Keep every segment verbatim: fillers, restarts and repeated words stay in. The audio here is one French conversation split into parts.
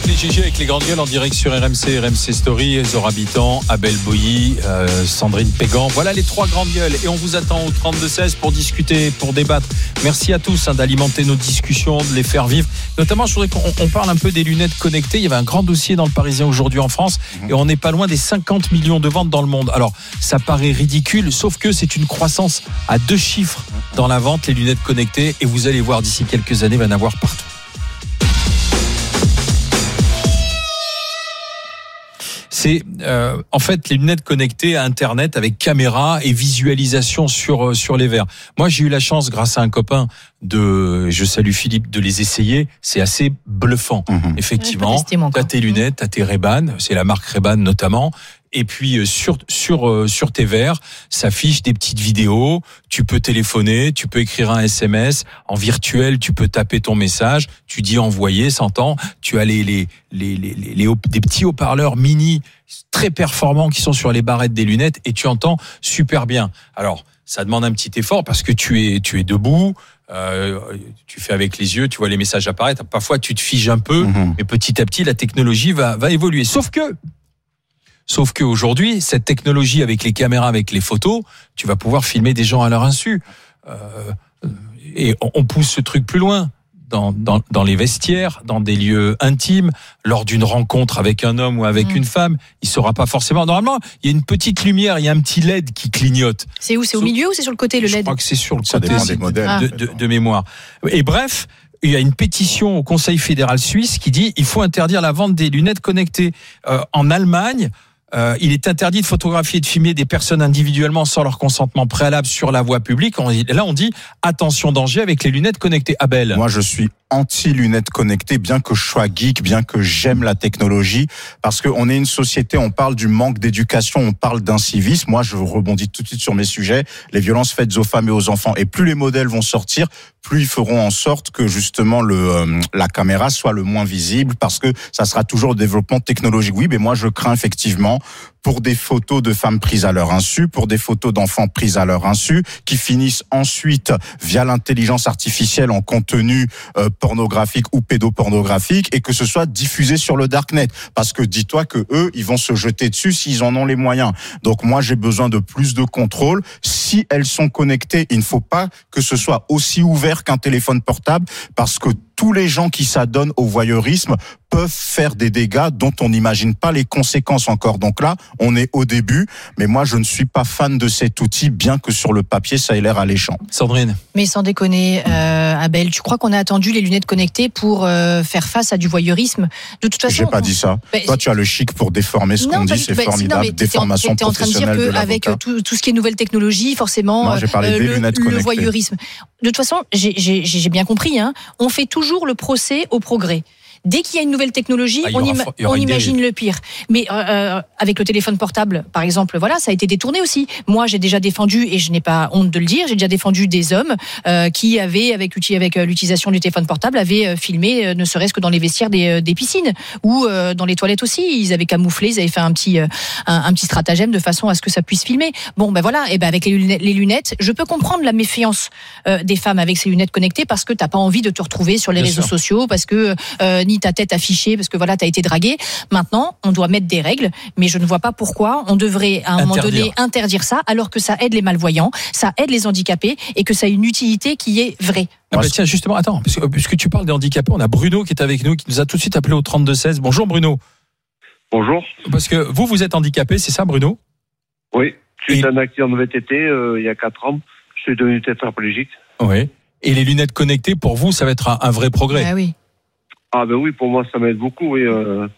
les G G avec les grandes gueules en direct sur R M C, R M C Story, Zora Habitant, Abel Boilly, euh, Sandrine Pégan. Voilà les trois grandes gueules et on vous attend au trente-deux seize pour discuter, pour débattre. Merci à tous hein, d'alimenter nos discussions, de les faire vivre. Notamment, je voudrais qu'on on parle un peu des lunettes connectées. Il y avait un grand dossier dans le Parisien aujourd'hui en France et on n'est pas loin des cinquante millions de ventes dans le monde. Alors, ça paraît ridicule, sauf que c'est une croissance à deux chiffres dans la vente, les lunettes connectées, et vous allez voir d'ici quelques années, il va y en avoir partout. C'est euh, en fait les lunettes connectées à Internet avec caméra et visualisation sur sur les verres. Moi, j'ai eu la chance, grâce à un copain, de, je salue Philippe, de les essayer. C'est assez bluffant, mmh. effectivement. T'as tes lunettes, t'as tes Ray-Ban, c'est la marque Ray-Ban notamment. Et puis sur sur sur tes verres, s'affichent des petites vidéos. Tu peux téléphoner, tu peux écrire un S M S en virtuel, tu peux taper ton message. Tu dis envoyer, s'entend. Tu as les les les les, les, les des petits haut-parleurs mini très performants qui sont sur les barrettes des lunettes et tu entends super bien. Alors ça demande un petit effort parce que tu es tu es debout. Euh, tu fais avec les yeux, tu vois les messages apparaître. Parfois tu te figes un peu, mmh. mais petit à petit la technologie va va évoluer. Sauf que Sauf qu'aujourd'hui, cette technologie avec les caméras, avec les photos, tu vas pouvoir filmer des gens à leur insu. Euh, et on, on pousse ce truc plus loin. Dans, dans, dans les vestiaires, dans des lieux intimes, lors d'une rencontre avec un homme ou avec mmh. une femme, il saura pas forcément. Normalement, il y a une petite lumière, il y a un petit L E D qui clignote. C'est où ? C'est au milieu ou c'est sur le côté, le L E D ? Je crois que c'est sur le Ça côté dépend des modèles. De, de, de mémoire. Et bref, il y a une pétition au Conseil fédéral suisse qui dit il faut interdire la vente des lunettes connectées. Euh, en Allemagne, Euh, il est interdit de photographier et de filmer des personnes individuellement sans leur consentement préalable sur la voie publique. On, là, on dit attention danger avec les lunettes connectées. Abel. Moi, je suis anti-lunettes connectées, bien que je sois geek, bien que j'aime la technologie, parce qu'on est une société, on parle du manque d'éducation, on parle d'incivisme. Moi, je rebondis tout de suite sur mes sujets, les violences faites aux femmes et aux enfants. Et plus les modèles vont sortir, plus ils feront en sorte que justement le euh, la caméra soit le moins visible, parce que ça sera toujours le développement technologique. Oui, mais moi, je crains effectivement pour des photos de femmes prises à leur insu, pour des photos d'enfants prises à leur insu, qui finissent ensuite via l'intelligence artificielle en contenu euh, pornographique ou pédopornographique, et que ce soit diffusé sur le darknet. Parce que dis-toi que eux, ils vont se jeter dessus s'ils en ont les moyens. Donc moi, j'ai besoin de plus de contrôle. Si elles sont connectées, il ne faut pas que ce soit aussi ouvert qu'un téléphone portable, parce que tous les gens qui s'adonnent au voyeurisme peuvent faire des dégâts dont on n'imagine pas les conséquences encore. Donc là, on est au début, mais moi, je ne suis pas fan de cet outil, bien que sur le papier, ça ait l'air alléchant. Sandrine. Mais sans déconner, euh, Abel, tu crois qu'on a attendu les lunettes connectées pour euh, faire face à du voyeurisme ? De toute façon, j'ai pas dit ça. Bah, Toi, tu as le chic pour déformer ce non, qu'on dit, c'est bah, formidable. Non, déformation t'étais en, t'étais professionnelle en train de dire de qu'avec l'avocat. tout, tout ce qui est nouvelle technologie, forcément, non, j'ai parlé euh, des le, lunettes le connectées. voyeurisme. De toute façon, j'ai, j'ai, j'ai bien compris. Hein, on fait toujours le procès au progrès. Dès qu'il y a une nouvelle technologie, ah, on, aura, ima- on imagine le pire. Mais euh, avec le téléphone portable, par exemple, voilà, ça a été détourné aussi. Moi, j'ai déjà défendu, et je n'ai pas honte de le dire, j'ai déjà défendu des hommes euh, qui avaient, avec, avec l'utilisation du téléphone portable, avaient euh, filmé, euh, ne serait-ce que dans les vestiaires des, euh, des piscines ou euh, dans les toilettes aussi. Ils avaient camouflé, ils avaient fait un petit, euh, un, un petit stratagème de façon à ce que ça puisse filmer. Bon, ben voilà, et ben avec les lunettes, les lunettes, je peux comprendre la méfiance euh, des femmes avec ces lunettes connectées, parce que t'as pas envie de te retrouver sur les Bien réseaux sûr. sociaux, parce que euh, ni ta tête affichée, parce que voilà, t'as été dragué. Maintenant, on doit mettre des règles, mais je ne vois pas pourquoi on devrait à un interdire. moment donné interdire ça, alors que ça aide les malvoyants, ça aide les handicapés, et que ça a une utilité qui est vraie. Ah bah tiens, justement, attends, parce que, puisque tu parles des handicapés, on a Bruno qui est avec nous, qui nous a tout de suite appelé au trente-deux seize. Bonjour Bruno. Bonjour. Parce que vous, vous êtes handicapé, c'est ça Bruno ? Oui, suite et... à un accident de V T T euh, il y a quatre ans, je suis devenu tétraplégique. Oui. Et les lunettes connectées, pour vous, ça va être un, un vrai progrès. Ah oui. Ah ben oui, pour moi ça m'aide beaucoup. Oui. Euh,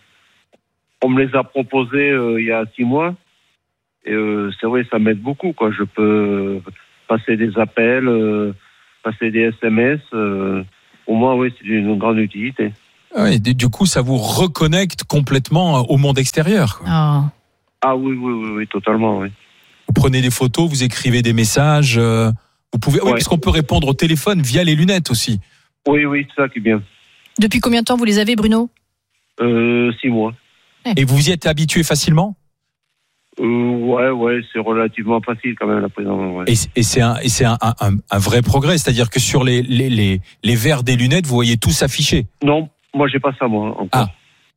on me les a proposées euh, il y a six mois. Et euh, c'est vrai, ça m'aide beaucoup, quoi. Je peux passer des appels, euh, passer des S M S. Euh, pour moi, oui, c'est d'une grande utilité. Oui, du coup, ça vous reconnecte complètement au monde extérieur, quoi. Oh. Ah oui, oui, oui, oui, totalement, oui. Vous prenez des photos, vous écrivez des messages. Euh, vous pouvez, oui, ouais. parce qu'on peut répondre au téléphone via les lunettes aussi. Oui, oui, c'est ça qui est bien. Depuis combien de temps vous les avez, Bruno ? euh, Six mois. Et vous y êtes habitué facilement ? euh, Ouais, ouais, c'est relativement facile quand même, la prise en main. Ouais. Et, et c'est, un, et c'est un, un, un vrai progrès, c'est-à-dire que sur les, les, les, les verres des lunettes, vous voyez tout s'afficher. Non, moi j'ai pas ça, moi, encore. Ah.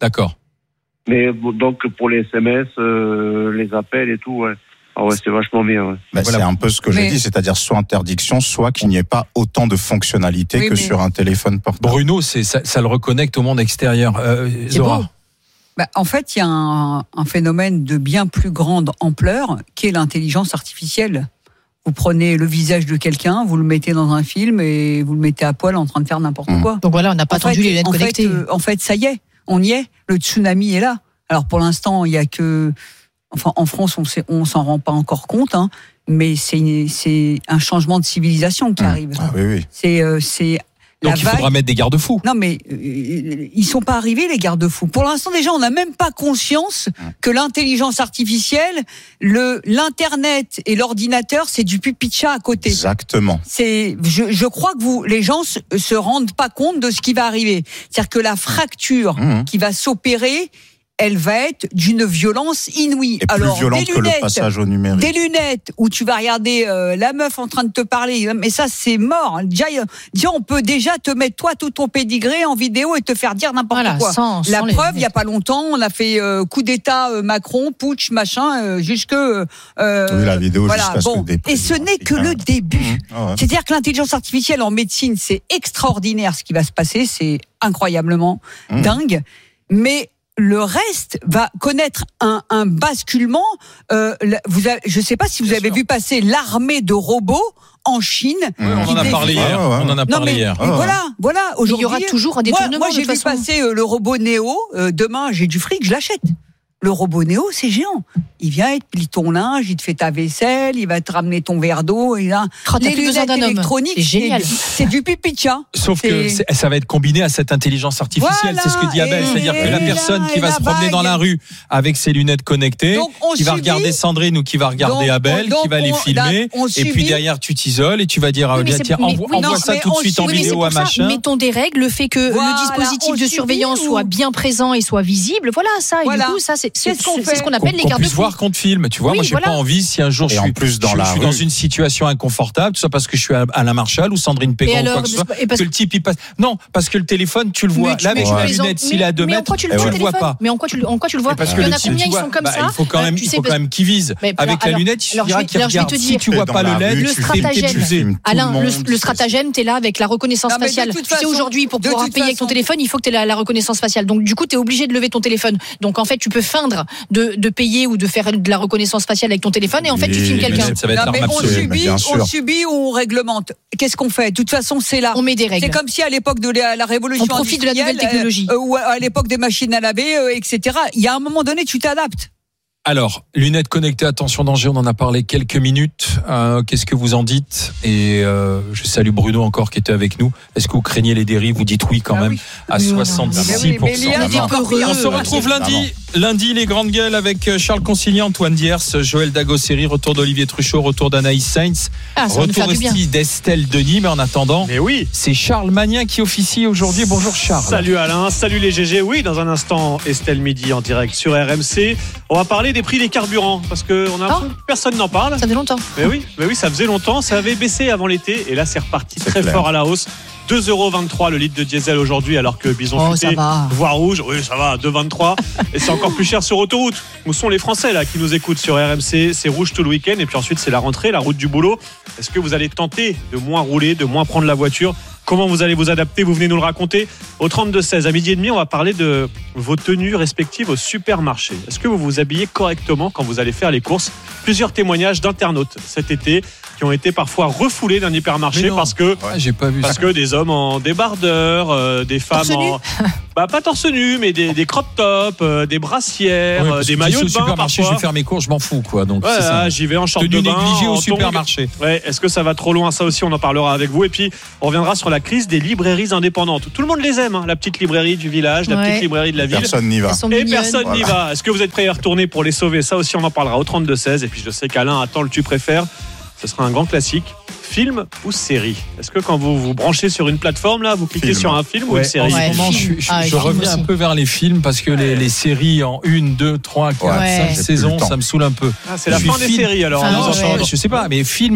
D'accord. Mais bon, donc pour les S M S, euh, les appels et tout, ouais. Ah ouais, c'est vachement bien. Ouais. Ben, Voilà. C'est un peu ce que Mais- j'ai dit, c'est-à-dire soit interdiction, soit qu'il n'y ait pas autant de fonctionnalités Oui, que mais- sur un téléphone portable. Bruno, c'est, ça, ça le reconnecte au monde extérieur. Euh, C'est Zora. beau. Bah, en fait, il y a un, un phénomène de bien plus grande ampleur qui est l'intelligence artificielle. Vous prenez le visage de quelqu'un, vous le mettez dans un film et vous le mettez à poil en train de faire n'importe Mmh. quoi. Donc voilà, on n'a pas En attendu fait, les lunettes en connectées. Fait, euh, en fait, ça y est, on y est. Le tsunami est là. Alors pour l'instant, il y a que, enfin, en France, on sait, on s'en rend pas encore compte, hein, mais c'est, une- c'est un changement de civilisation qui Mmh. arrive. Ah oui, oui. C'est, euh, c'est Donc la il vague. faudra mettre des garde-fous. Non, mais euh, ils sont pas arrivés, les garde-fous. Pour l'instant, déjà, on n'a même pas conscience que l'intelligence artificielle, le l'internet et l'ordinateur, c'est du pipi de chat à côté. Exactement. C'est, je, je crois que vous, les gens se, se rendent pas compte de ce qui va arriver. C'est-à-dire que la fracture Mmh. qui va s'opérer, elle va être d'une violence inouïe. Et plus Alors, violente des que le lunettes, passage au numérique. des lunettes où tu vas regarder euh, la meuf en train de te parler, mais ça c'est mort. Déjà, euh, déjà, on peut déjà te mettre toi tout ton pédigré en vidéo et te faire dire n'importe Voilà, quoi. sans, La sans les preuve, il y a lunettes. pas longtemps, on a fait euh, coup d'État euh, Macron, putsch, machin, euh, jusque. Euh, Oui, la vidéo voilà. jusqu'à ce Bon. que des Et ce présidents n'est que le africains- début. Mmh. Ah ouais. C'est-à-dire que l'intelligence artificielle en médecine, c'est extraordinaire ce qui va se passer, c'est incroyablement Mmh. dingue. Mais le reste va connaître un, un basculement. Euh, la- vous avez, je ne sais pas si vous Bien avez sûr. vu passer l'armée de robots en Chine. Mmh. On qui en a défile- parlé hier. Ah ouais, ouais. On en a Non parlé mais, hier. et Ah ouais. voilà, voilà. Mais il Aujourd'hui, y aura toujours un moi, détournement moi de j'ai toute vu façon. passer euh, le robot Néo. Euh, demain, j'ai du fric, je l'achète. Le robot Néo, c'est géant. Il vient, il te plie ton linge, il te fait ta vaisselle, il va te ramener ton verre d'eau. Il a... Oh, t'as Les plus besoin lunettes d'un homme. électroniques, C'est génial. c'est du pipi de chat. Sauf que C'est- c'est- ça va être combiné à cette intelligence artificielle. Voilà, c'est ce que dit Abel. et- C'est-à-dire que et la là, personne qui et va la se promener bague. dans la rue avec ses lunettes connectées, Donc, on qui va subit- regarder Sandrine ou qui va regarder Donc, Abel, donc, qui va les on- filmer, on et puis subit- derrière tu t'isoles et tu vas dire ah, Oui, mais tiens, c'est- tiens, mais- envoie, oui, envoie non, ça mais tout de on suite en subit- Oui, mais c'est vidéo à pour ça, machin. mettons des règles, le fait que Voilà, le dispositif on de subit surveillance ou- soit bien présent et soit visible. Voilà, ça. Et Voilà. du coup, ça, c'est c'est- Qu'est-ce qu'on c'est- fait c'est ce qu'on Qu'on appelle les qu'on puisse garde-fous. voir qu'on te filme, tu vois. Oui, moi, j'ai voilà. pas envie si un jour Et je en suis, plus, dans je, la je suis dans rue. une situation inconfortable, soit parce que je suis à Alain Marchal ou Sandrine Pégan Et ou alors, quoi que ce soit, et parce que le type il passe. Non, parce que le téléphone, tu le vois. Mais tu- Là, avec mais tu la plaisantes. lunette, s'il est à deux Mais en mètres, quoi tu le tu vois, le le vois téléphone pas. Mais en quoi tu le, en quoi tu le vois Mais parce Il que y en le a type, combien tu ils vois, sont comme bah, ça il faut quand Euh, même, tu il sais, faut parce- quand même qu'ils visent. Mais Avec la alors- lunette, il alors, je suffira vais- qu'ils alors, je vais te regardent. dire. Si tu vois Dans pas la le L E D, rue, Le tu filmes, stratagème, tu filmes tout Alain, le le, monde, le c'est- stratagème, t'es là avec la reconnaissance Non, mais de faciale. toute Tu sais, façon- aujourd'hui, pour de pouvoir toute payer avec ton façon- téléphone, il faut que tu aies la, la reconnaissance faciale. Donc, du coup, tu es obligé de lever ton téléphone. Donc, en fait, tu peux feindre de, de payer ou de faire de la reconnaissance faciale avec ton téléphone et en fait, tu Oui, filmes mais quelqu'un. Ça va être Non, mais l'arme on absolue. mais subit, bien on sûr. subit ou on réglemente. Qu'est-ce qu'on fait? De toute façon, c'est là. On met des C'est règles. comme si à l'époque de la, la révolution On profite de la industrielle, nouvelle technologie. euh, ou à l'époque des machines à laver, euh, et cetera. Il y a un moment donné, tu t'adaptes. Alors, lunettes connectées, attention danger, on en a parlé quelques minutes. Euh, Qu'est-ce que vous en dites? Et euh, je salue Bruno encore qui était avec nous. Est-ce que vous craignez les dérives? Vous dites oui quand Ah même oui. à Oui, soixante-six pour Mais oui, mais cent. Léa, On est encore heureux. pire. On se retrouve lundi. Lundi, les grandes gueules avec Charles Consigny, Antoine Diers, Joël Dagosseri, retour d'Olivier Truchot, retour d'Anaïs Sainz, Ah, ça va nous retour faire du bien. aussi d'Estelle Denis. Mais en attendant, Mais oui. c'est Charles Magnin qui officie aujourd'hui. Bonjour Charles. Salut Alain, salut les G G. Oui, dans un instant, Estelle Midi en direct sur R M C. On va parler des prix des carburants parce que on a Ah. personne n'en parle. Ça fait longtemps. Mais oui, mais oui, ça faisait longtemps. Ça avait baissé avant l'été et là c'est reparti C'est très clair. fort à la hausse. deux euros vingt-trois le litre de diesel aujourd'hui alors que Bison Oh, Futé, ça va. voire rouge, oui ça va, deux euros vingt-trois. Et c'est encore plus cher sur autoroute. Où sont les Français là qui nous écoutent sur R M C? C'est rouge tout le week-end et puis ensuite c'est la rentrée, la route du boulot. Est-ce que vous allez tenter de moins rouler, de moins prendre la voiture? Comment vous allez vous adapter? Vous venez nous le raconter au trente-deux seize. À midi et demi, on va parler de vos tenues respectives au supermarché. Est-ce que vous vous habillez correctement quand vous allez faire les courses? Plusieurs témoignages d'internautes cet été qui ont été parfois refoulés d'un Mais hypermarché non. parce que Ah, j'ai pas vu parce ça. que des hommes en débardeur, euh, des femmes Torse nu en bah pas torse nu mais des, des crop tops, euh, des brassières, Ouais, euh, parce des que maillots si de c'est au bain supermarché, je parfois. vais faire mes courses, je m'en fous quoi. Donc Ouais, c'est ça. là, j'y vais en short Tenue de bain, négligée en au tongs. supermarché. Ouais, est-ce que ça va trop loin? Ça aussi, on en parlera avec vous. Et puis, on reviendra sur la crise des librairies indépendantes. Tout le monde les aime, hein, la petite librairie du village, la Ouais. petite librairie de la ville. Personne n'y va. Elles sont Et mignonnes. personne n'y va. Est-ce que vous êtes prêts à y retourner pour les sauver? Ça aussi, on en parlera au trente-deux seize. Et puis, je sais qu'Alain attend le tu préfères. Ce sera un grand classique. Film ou série? Est-ce que quand vous vous branchez sur une plateforme, là, vous cliquez Film. sur un film ou Ouais, une série? en Ouais, ce moment, je, film. je- Ah, je film reviens aussi. un peu vers les films parce que les, les séries en une, deux, trois, quatre, Ouais. cinq J'ai plus saisons, le temps. ça me saoule un peu. Ah, c'est la Je fin suis des film. séries alors. Ah, à nous ouais. entendre. Je sais pas, mais film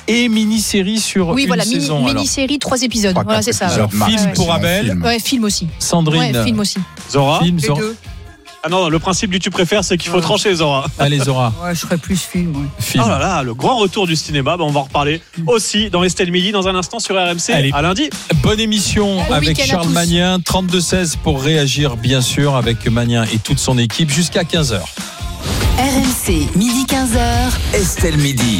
et mini-série sur Oui, une voilà, mini, saison. alors. mini-série, trois épisodes. Trois, Voilà, quatre c'est ça. épisodes ouais. max, Film Ouais, pour maximum, Abel. film. Ouais, film aussi. Sandrine. Ouais, film aussi. Zora. Film, Les Zora. deux. Ah non, le principe du tu préfères, c'est qu'il faut Ouais. trancher, Zora. Allez, Zora. Ouais, je ferais plus film. Ouais. Film. Oh là là, le grand retour du cinéma, bah on va en reparler aussi dans Estelle Midi dans un instant sur R M C. Allez. À lundi. Bonne émission Bon avec week-end à Charles tous. Magnien, trente-deux seize pour réagir bien sûr avec Magnien et toute son équipe jusqu'à quinze heures. R M C, midi quinze heures. Estelle Midi.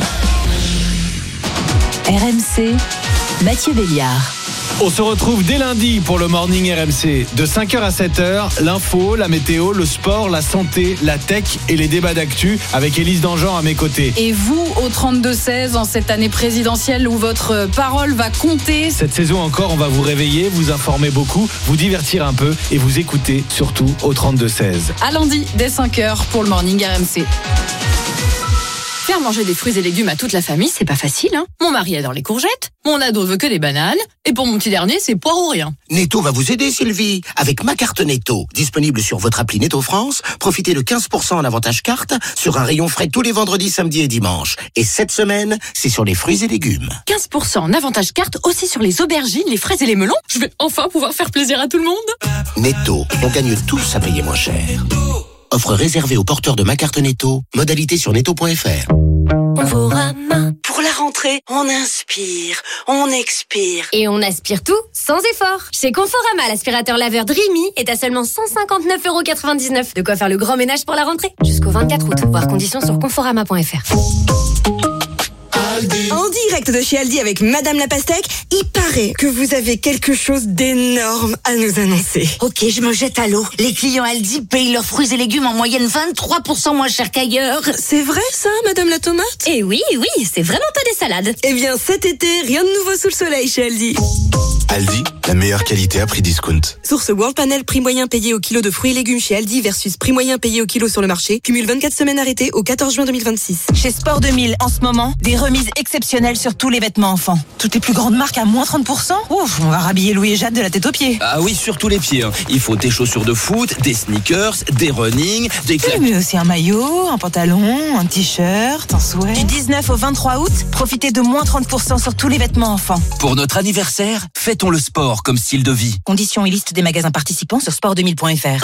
R M C, Mathieu Béliard. On se retrouve dès lundi pour le Morning R M C. De cinq heures à sept heures, l'info, la météo, le sport, la santé, la tech et les débats d'actu avec Élise Dangean à mes côtés. Et vous, au trente-deux seize, en cette année présidentielle où votre parole va compter. Cette saison encore, on va vous réveiller, vous informer beaucoup, vous divertir un peu et vous écouter surtout au trente-deux seize. À lundi, dès cinq heures, pour le Morning R M C. Faire manger des fruits et légumes à toute la famille, c'est pas facile, hein. Mon mari adore les courgettes, mon ado veut que des bananes, et pour mon petit dernier, c'est poire ou rien. Netto va vous aider, Sylvie, avec ma carte Netto. Disponible sur votre appli Netto France, profitez de quinze pour cent en avantage carte sur un rayon frais tous les vendredis, samedis et dimanches. Et cette semaine, c'est sur les fruits et légumes. quinze pour cent en avantage carte aussi sur les aubergines, les fraises et les melons. Je vais enfin pouvoir faire plaisir à tout le monde. Netto, on gagne tous à payer moins cher. Offre réservée aux porteurs de ma carte Netto. Modalité sur netto point f r. Conforama. Pour la rentrée, on inspire, on expire. Et on aspire tout sans effort. Chez Conforama, l'aspirateur laveur Dreamy est à seulement cent cinquante-neuf euros quatre-vingt-dix-neuf. De quoi faire le grand ménage pour la rentrée. Jusqu'au vingt-quatre août. Voir conditions sur conforama point f r. En direct de chez Aldi avec Madame la Pastèque, il paraît que vous avez quelque chose d'énorme à nous annoncer. Ok, je me jette à l'eau. Les clients Aldi payent leurs fruits et légumes en moyenne vingt-trois pour cent moins cher qu'ailleurs. C'est vrai ça, Madame la Tomate? Eh oui, oui, c'est vraiment pas des salades. Eh bien, cet été, rien de nouveau sous le soleil chez Aldi. Aldi, la meilleure qualité à prix discount. Source World Panel, prix moyen payé au kilo de fruits et légumes chez Aldi versus prix moyen payé au kilo sur le marché. Cumule vingt-quatre semaines arrêtées au quatorze juin deux mille vingt-six. Chez Sport deux mille, en ce moment, des remises exceptionnelles sur tous les vêtements enfants. Toutes les plus grandes marques à moins trente pour cent. Ouf, on va rhabiller Louis et Jade de la tête aux pieds. Ah oui, surtout les pieds. hein. Il faut des chaussures de foot, des sneakers, des running, des Oui, mais aussi un maillot, un pantalon, un t-shirt, un sweat. Du dix-neuf au vingt-trois août, profitez de moins trente pour cent sur tous les vêtements enfants. Pour notre anniversaire, fêtons le sport comme style de vie. Conditions et liste des magasins participants sur sport deux mille point f r.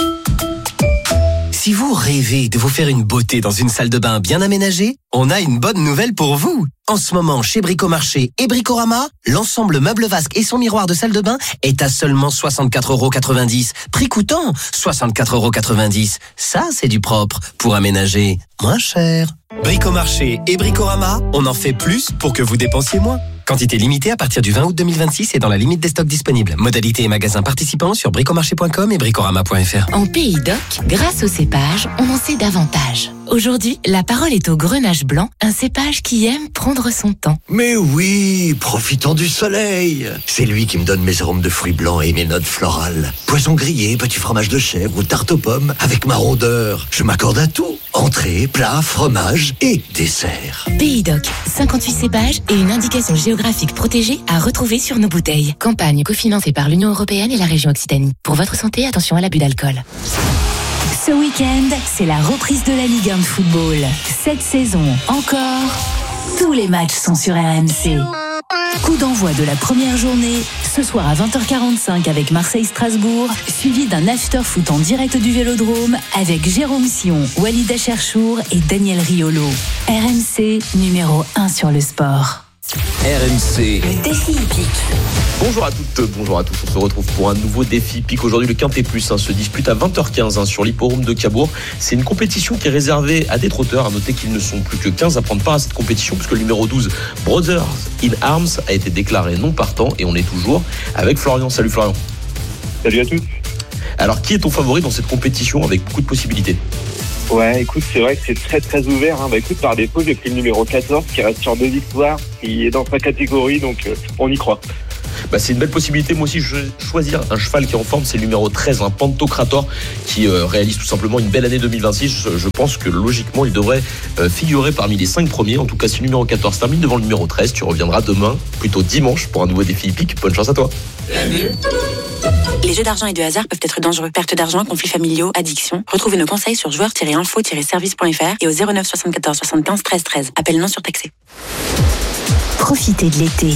Si vous rêvez de vous faire une beauté dans une salle de bain bien aménagée, on a une bonne nouvelle pour vous. En ce moment, chez Bricomarché et Bricorama, l'ensemble meuble vasque et son miroir de salle de bain est à seulement soixante-quatre euros quatre-vingt-dix. Prix coûtant, soixante-quatre euros quatre-vingt-dix. Ça, c'est du propre pour aménager moins cher. Bricomarché et Bricorama, on en fait plus pour que vous dépensiez moins. Quantité limitée à partir du vingt août deux mille vingt-six et dans la limite des stocks disponibles. Modalités et magasins participants sur bricomarché point com et bricorama point f r. En Pays d'Oc, grâce au cépage, on en sait davantage. Aujourd'hui, la parole est au grenache blanc, un cépage qui aime prendre son temps. Mais oui, profitant du soleil. C'est lui qui me donne mes arômes de fruits blancs et mes notes florales. Poisson grillé, petit fromage de chèvre ou tarte aux pommes avec ma rondeur. Je m'accorde à tout. Entrée, plat, fromage et dessert. Pays d'Oc, cinquante-huit cépages et une indication géographique protégée à retrouver sur nos bouteilles. Campagne cofinancée par l'Union européenne et la région Occitanie. Pour votre santé, attention à l'abus d'alcool. Ce week-end, c'est la reprise de la Ligue un de football. Cette saison encore, tous les matchs sont sur R M C. Coup d'envoi de la première journée, ce soir à vingt heures quarante-cinq avec Marseille-Strasbourg, suivi d'un after-foot en direct du Vélodrome avec Jérôme Sion, Walid Acharchour et Daniel Riolo. R M C, numéro un sur le sport. R M C. Défi hippique. Bonjour à toutes, bonjour à tous. On se retrouve pour un nouveau défi hippique. Aujourd'hui, le Quintet Plus hein, se dispute à vingt heures quinze hein, sur l'hipporome de Cabourg. C'est une compétition qui est réservée à des trotteurs. À noter qu'ils ne sont plus que quinze à prendre part à cette compétition puisque le numéro douze, Brothers in Arms, a été déclaré non partant et on est toujours avec Florian. Salut Florian. Salut à tous. Alors, qui est ton favori dans cette compétition avec beaucoup de possibilités? Ouais, écoute, c'est vrai que c'est très très ouvert. Hein. Bah écoute, par défaut, j'ai pris le numéro quatorze qui reste sur deux victoires, qui est dans sa catégorie, donc euh, on y croit. Bah, c'est une belle possibilité. Moi aussi, je vais choisir un cheval qui est en forme. C'est le numéro treize, un Pantocrator, qui euh, réalise tout simplement une belle année deux mille vingt-six. Je, je pense que logiquement, il devrait euh, figurer parmi les cinq premiers. En tout cas, si le numéro quatorze termine devant le numéro treize, tu reviendras demain, plutôt dimanche, pour un nouveau défi hippique. Bonne chance à toi. Les jeux d'argent et de hasard peuvent être dangereux. Perte d'argent, conflits familiaux, addiction. Retrouvez nos conseils sur joueurs tiret info tiret service point f r et au zéro neuf soixante-quatorze soixante-quinze treize treize. Appel non surtaxé. Profitez de l'été